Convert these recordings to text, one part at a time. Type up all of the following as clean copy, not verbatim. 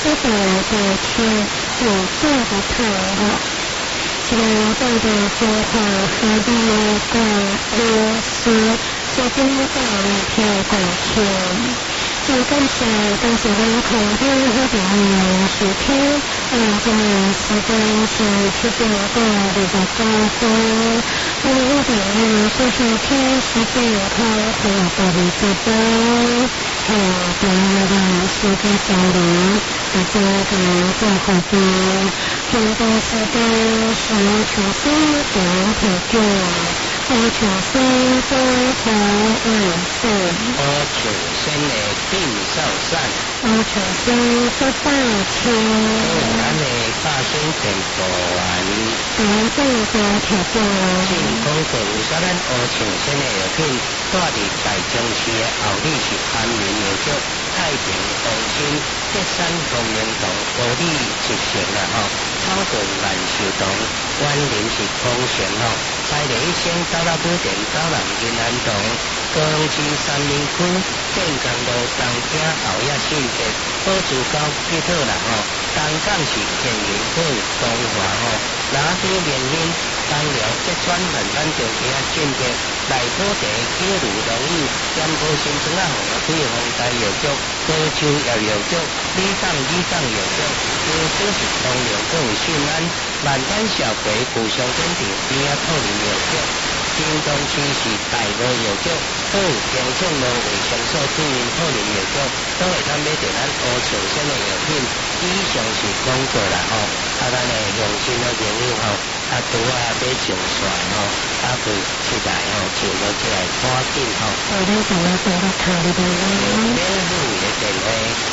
这个的天有这个太好，这个这个中华和的个历史，这边的跳过去。就感谢咱空中好朋友收听，今年时间是7点到29分，欢迎好朋友收听时间康和25分，朋友的世界交流，大家的做好的，中国时间是重新点提供。我重新中华4， 我重新的定寿山， 我重新说大清， 咱的大兴tem步完， 咱这个提供进攻队伍说咱我重新的药品，带伫大中市的后里是安民药局、太平中心、德山公明堂、高里集成啦草屯万寿堂、湾林是丰泉在雷声到了古典到南金安堂、高雄市三民区、建工路东厅后亚信节、宝珠高铁套啦东港是建营区、东华哪边连因东寮浙川很咱就去进节内埔地九如龙宇盐埔新庄对方台药局、高州药局、李藏药局、高雄是东寮各有信安、万丹小葵古商店顶边透林药局、金东区是大路药局、好平庆路卫生所对面透林药局，都会当买到咱乌长线的药品。以上是广告啦咱的用心的朋友拄买上线对期待就落起来赶紧我哋同我做得靠呢度免付的电话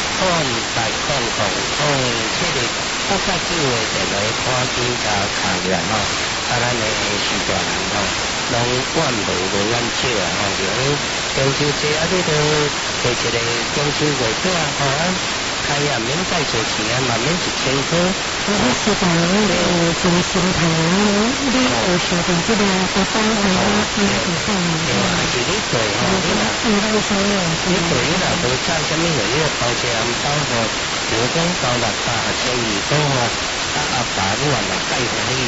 080007889的电话赶紧加卡入咱的时段拢管无咱少中秋节你都摕一个中秋月饼开业免再做钱嘛免1000块。 我是讲真心疼，你有想到这个包包还是你对你对啦，无炒什么料，你包一红包比如讲包600、1200阿爸你话嘛介欢喜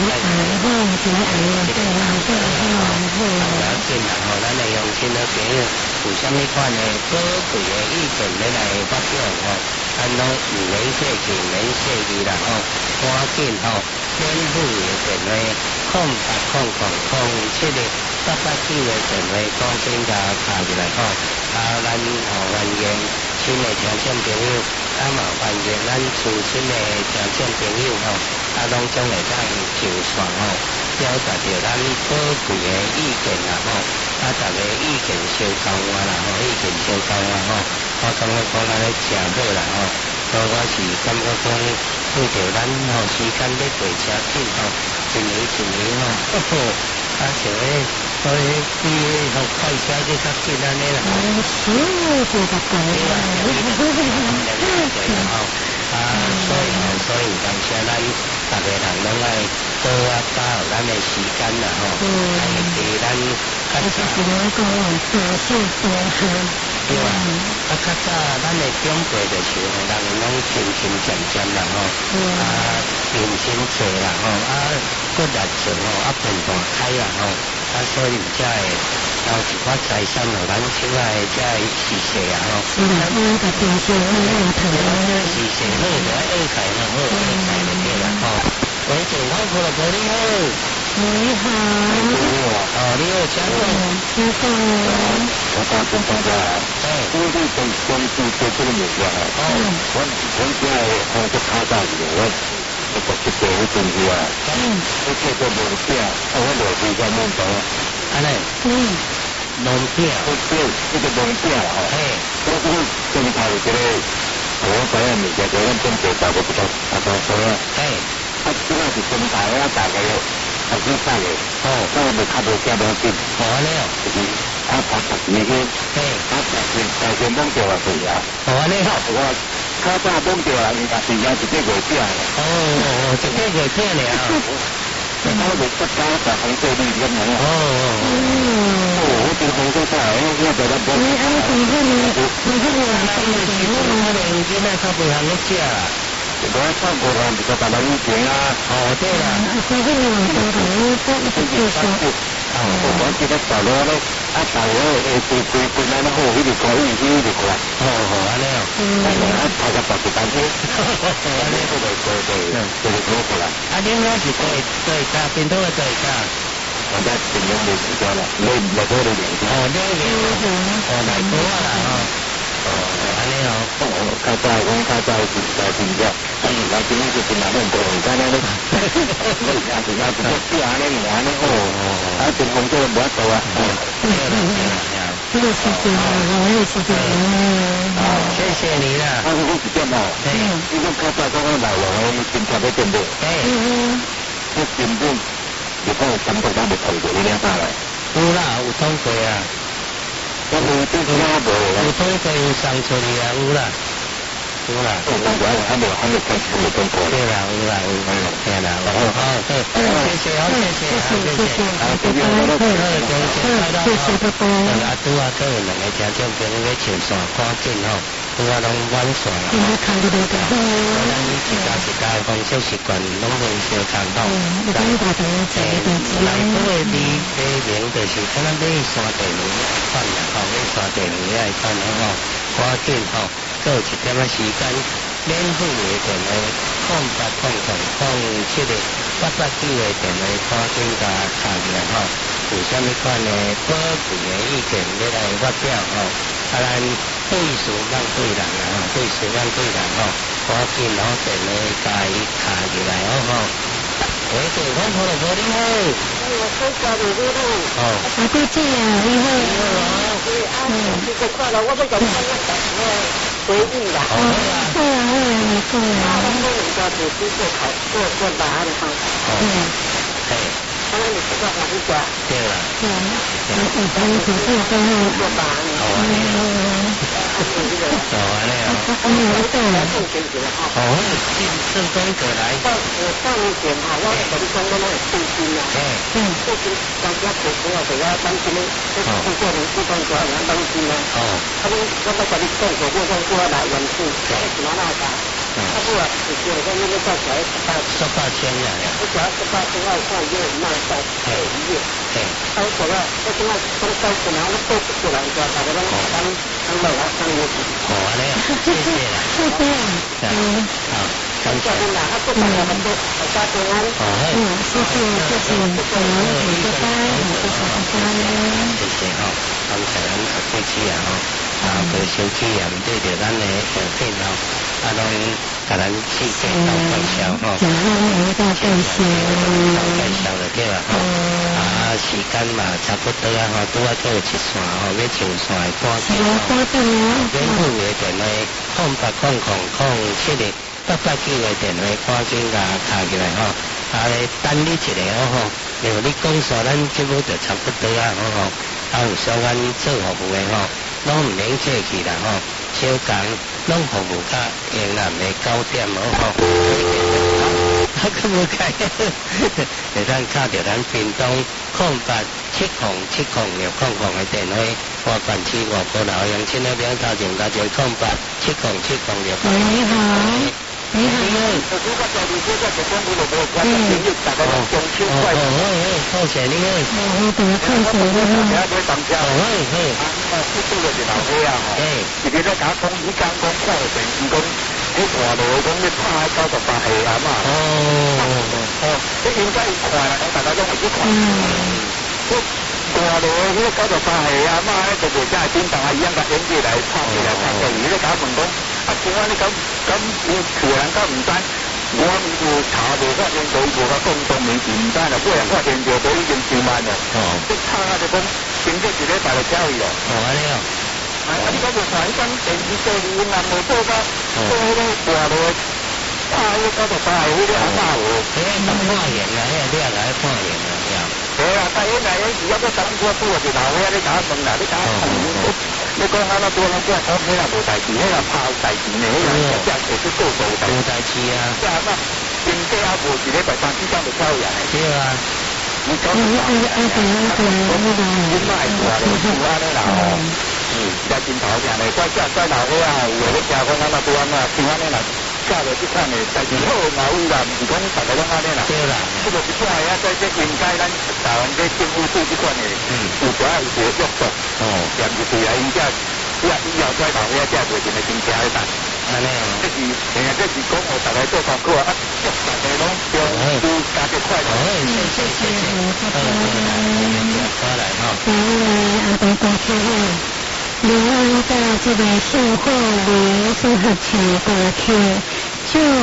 咱的用心的朋友有啥物款的宝贵的意见要来发表咱拢唔免客气，免客气啦赶紧免付的电话080007的889的电话赶紧甲打入来咱欢迎新的听众朋友，嘛欢迎咱资深的听众朋友拢总会当就线表达着咱宝贵的意见啦大家意见相同啦意见相同我感觉讲咱咧诚好啦我是感觉讲对着咱时间咧过车紧一年像所以开车就较紧安尼啦所以感谢咱大家人拢爱多把握咱的时间啦伫咱较早对啊较早咱的长辈就是人拢勤俭俭啦用心做啦骨力做分大开啦所以才会交一寡财产咱手内才会事实是啦我甲平时事实好就爱开好就对啦喂，电话过来，你好。 你好。 你好，请讲。 请讲。 我打电话过来。我在关注这个物件我现在这卡大的，我这个我真是我这个门票，我落去在门口。 安尼。门票。 这个门票我这个正头这个，我知影物件，就咱中国大陆不到说这个是正头大概开始晒的。我们较无加多紧。 安尼就是拍10年。大先懵掉了对啊。 安尼我较早懵掉了，应该是一个月票。 一个月票了。 我袂出家就红色绿咁樣啊。我變紅色出嚟，因為就得冇。 你安尼今仔較袂通咧食啦。 我差不多比較大人以前啊。 對啦。 我記得大佬咧，大佬對那好，迄個可以，迄個過來。 安尼哦。 大家白紙單車。安尼對，過來。 恁我是做家，邊度做家？ 我在平陽冇時間啦，你嚟嗰度嚟。 嚟過啦安尼哦。 較早是在邊個？來今年就是哪能過？而家呢？我而家是安尼安尼เป็นคนเจอบัวตัว谢谢你啦。 他是不是电脑？因为看到刚刚来了，我警察在电报。这根本你看我感觉他没透过你俩打来。 有啦，有通过啊。 我没这个那无。 有通过有送出去啊，有啦。有啦。 还没通过。 对啦，有啦。对啦。谢谢。阿拄啊，都有两个听众朋友咧上线看紧吼，拄啊拢晚线啦。咱一家的方式习惯拢会相同吼。内部的地名就是可能买山地路款啦，买山地路遐款啦吼，赶紧吼，过一点仔时间。免费的电话，0800078889的电话，赶紧甲敲起来吼。有啥物款的宝贵的意见要来发表吼，咱对事咱对人啦吼，对事咱对人吼，赶紧攞电话甲伊敲起来吼。喂，对方可能无你好。我在家里你好。 我在这啊，你好。 这个快乐，我要讲回忆啦。 对啊。 我们家读书做答案哈。当然你知道哪一家？ 对啦。 做答案。 顺风过来。 上一点哈，我从中国那里退休了。退休大家退休了，就要当心嘞。工作人不工作要当心啦。他们我把你工作过来援助，什么那个。他不啊，就是说那个到起来 18,000了。 我只要18,000块月卖到1月。他说了，我现在从高市场我都不过来家，大家都当老啊当业绩。 安尼啊，谢谢啦。好，感谢。 他做大家很多，大家平安。 谢谢，拜谢哈，感谢咱客气啊吼，无生气啊，对着咱的条件吼，拢甲咱细细介绍吼。介绍就对啦吼。时间嘛差不多啊吼，拄啊做一线吼，要上线的赶紧吼。免付的电话0800078889的电话，赶紧甲敲起来吼。等你一下吼，因为你讲说咱节目就差不多啊吼，有相关做服务的吼，拢唔免客气啦吼，小工拢服务到永南的9点吼。咁冇計，你睇卡條咱屏東08707060嘅電話，我辦事我過來用錢那邊加錢0870706060。 你好。你好。 扣錢你去。 自己咧搞公司間公司嘅成員工，喺華路講你趴喺98係啊嘛。你應該係快啦，大家都係啲快。華路嗰啲98係啊嘛，就真係點當係一樣嘅影子嚟拍嘅嚟拍嘅，而家搞問講，點解你咁要全人家唔單？我唔查到嗰樣對個公眾面前唔單啦，嗰人嗰樣就到已經2萬啦。即差就講，正式住喺大陸交易咯。 安尼哦。 你講就反正電視對面啊，冇多噶，都喺度話到趴喺98係嗰啲阿媽喎。 咁花型啊，因為啲人喺花型啊， 但係而家都等過多條鬧嘅，你打問嗱，你打你講啱啦，多啦，即係講起來無大事，起來炮大事呢，即係做啲高度大事。 代志啊。 对啊，那经济也无一礼拜3、4天就跳下来。 对啊。 你讲你买厝啊，你厝安尼啦吼，也真头疼嘞。我在老伙啊，有诶咧听讲安那拄安那，像安尼啦，教着即款诶，代志好嘛有啦，毋是讲大家拢安尼啦。对啦。这个一寡个在这应该咱台湾这政府对即款诶，有主要有一个约束。哦。也毋是对啊，因遮以后在老伙仔遮袂真会真正咧担。安尼哦。这是讲互大家做功课啊，祝大家拢中秋佳节快乐。 谢谢。 过来哈。 阿伯过去后，另外在这个社会里综合体过去就。